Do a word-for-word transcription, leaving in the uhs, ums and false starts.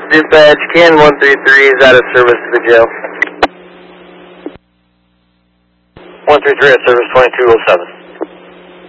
dispatch, can one three three is out of service to the jail. one three three at service twenty-two oh seven.